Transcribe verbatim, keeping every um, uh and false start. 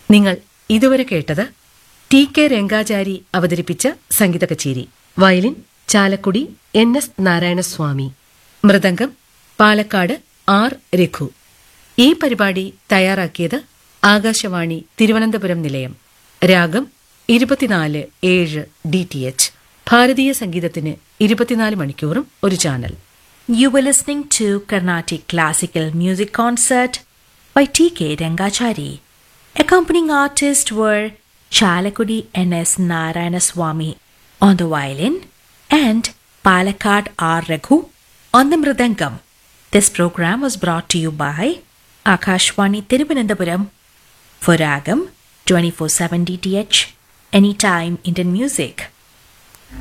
നിങ്ങൾ ഇതുവരെ കേട്ടത് ടി കെ രംഗാചാരി അവതരിപ്പിച്ച സംഗീത കച്ചേരി. Violin Chalakudy N S Narayanaswamy, mridangam Palakkad R Raghu. ഈ പരിപാടി തയ്യാറാക്കിയത് ആകാശവാണി തിരുവനന്തപുരം നിലയം. രാഗം ഇരുപത്തിനാല് ഏഴ് ഡി ടി എച്ച്. ഭാരതീയ സംഗീതത്തിന് ഇരുപത്തിനാല് മണിക്കൂറും ഒരു channel. You were listening to Carnatic Classical Music Concert by T K Rangachari. Accompanying artists were Chalakudi N S Narayanaswamy on the violin and Palakkad R Raghu on the mridangam. This program was brought to you by Akashvani Thiruvananthapuram for Ragam twenty-four seven D T H, Anytime Indian Music.